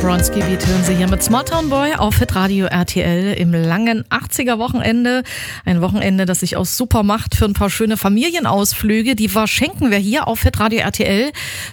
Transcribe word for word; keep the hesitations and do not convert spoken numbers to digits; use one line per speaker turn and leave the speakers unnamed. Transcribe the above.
Bronski Beat hören Sie hier mit Small Town Boy auf Hitradio R T L im langen achtziger-Wochenende. Ein Wochenende, das sich auch super macht für ein paar schöne Familienausflüge. Die verschenken wir hier auf Hitradio R T L.